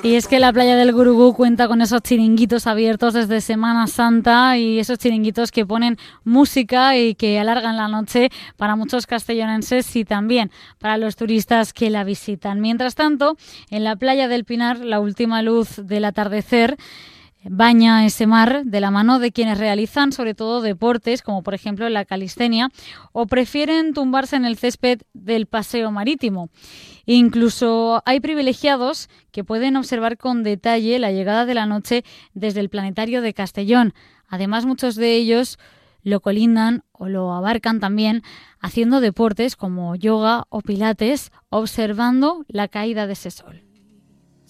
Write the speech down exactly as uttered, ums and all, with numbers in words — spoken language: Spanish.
Y es que la playa del Gurugú cuenta con esos chiringuitos abiertos desde Semana Santa y esos chiringuitos que ponen música y que alargan la noche para muchos castellonenses y también para los turistas que la visitan. Mientras tanto, en la playa del Pinar, la última luz del atardecer baña ese mar de la mano de quienes realizan sobre todo deportes como por ejemplo la calistenia o prefieren tumbarse en el césped del paseo marítimo. Incluso hay privilegiados que pueden observar con detalle la llegada de la noche desde el planetario de Castellón. Además, muchos de ellos lo colindan o lo abarcan también haciendo deportes como yoga o pilates, observando la caída de ese sol.